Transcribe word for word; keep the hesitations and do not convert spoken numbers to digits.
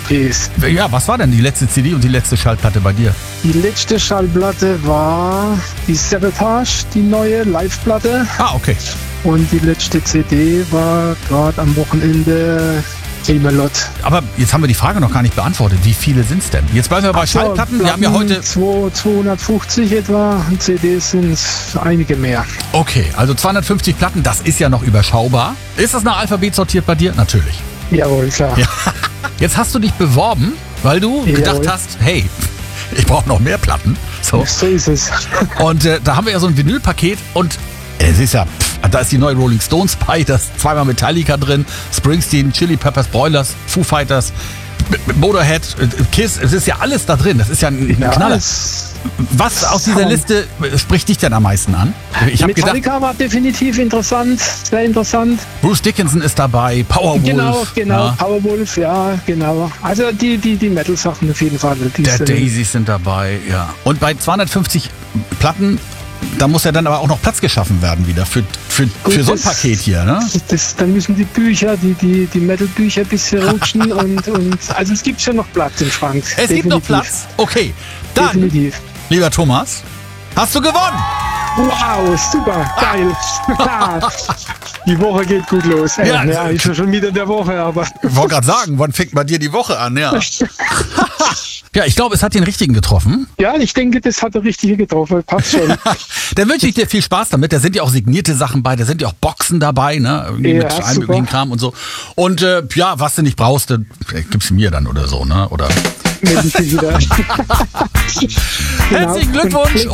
Ps. Ja, was war denn die letzte C D und die letzte Schallplatte bei dir? Die letzte Schallplatte war die Sabotage, die neue Live-Platte. Ah, okay. Und die letzte C D war gerade am Wochenende Camelot. Aber jetzt haben wir die Frage noch gar nicht beantwortet. Wie viele sind es denn? Jetzt bleiben wir bei So, Schallplatten. Wir haben ja heute... zweihundertfünfzig etwa. Und C Ds sind es einige mehr. Okay, also zweihundertfünfzig Platten, das ist ja noch überschaubar. Ist das nach Alphabet sortiert bei dir? Natürlich. Jawohl, klar. Ja. Jetzt hast du dich beworben, weil du Jawohl. gedacht hast, hey, ich brauche noch mehr Platten. So, So ist es. und äh, da haben wir ja so ein Vinylpaket und es ist ja, pff, da ist die neue Rolling Stones bei, da ist zweimal Metallica drin, Springsteen, Chili Peppers, Broilers, Foo Fighters, B- B- Motorhead, äh, Kiss, es ist ja alles da drin, das ist ja ein, ein Ja, Knaller. es- Was aus dieser Sound. Liste äh, spricht dich denn am meisten an? Ich habe gedacht, Metallica war definitiv interessant, sehr interessant. Bruce Dickinson ist dabei, Powerwolf. Genau, genau. Ja, Powerwolf, ja, genau. Also die, die, die Metal-Sachen auf jeden Fall. Die der sind- Daisies sind dabei, ja. Und bei zweihundertfünfzig Platten, da muss ja dann aber auch noch Platz geschaffen werden wieder für, für, Gut, für so ein das- Paket hier, ne? Das, das, dann müssen die Bücher, die, die, die Metal-Bücher ein bisschen rutschen und, und also es gibt schon noch Platz im Schrank. Es gibt noch Platz. Okay, dann, Definitiv. lieber Thomas, hast du gewonnen. Wow, super, geil. Die Woche geht gut los. Ey, Ja, ja, ich bin schon wieder in der Woche, aber Ich wollte gerade sagen, wann fängt bei dir die Woche an? Ja, ja, ich glaube, es hat den Richtigen getroffen. ja, ich denke, das hat der Richtige getroffen. Passt schon. Dann wünsche ich dir viel Spaß damit. Da sind ja auch signierte Sachen bei, da sind ja auch Boxen dabei, ne? Irgendwie Ja, mit allem super. möglichen Kram und so. Und äh, ja, was du nicht brauchst, dann gibst du mir dann oder so, ne? Oder Melde ich mich wieder. Genau. herzlichen Glückwunsch